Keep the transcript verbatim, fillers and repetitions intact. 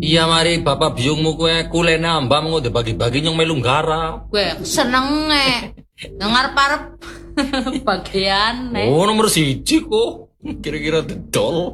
Iya mari bapak biungmu kue kule nambah mau bagi-bagi nyong melu gara. Gue seneng eh. Dengar parep bagian eh. Oh nomor siji kok. Kira-kira dedol.